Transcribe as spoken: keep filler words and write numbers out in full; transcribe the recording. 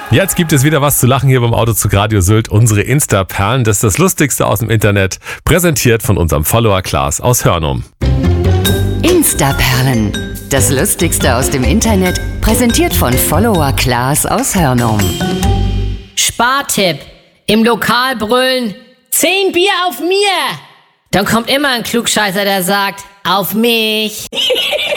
Jetzt gibt es wieder was zu lachen hier beim Autozug Radio Sylt. Unsere Insta-Perlen, das ist das Lustigste aus dem Internet, präsentiert von unserem Follower Klaas aus Hörnum. Insta-Perlen, das Lustigste aus dem Internet, präsentiert von Follower Klaas aus Hörnum. Spartipp: Im Lokal brüllen, zehn Bier auf mir! Dann kommt immer ein Klugscheißer, der sagt, auf mich.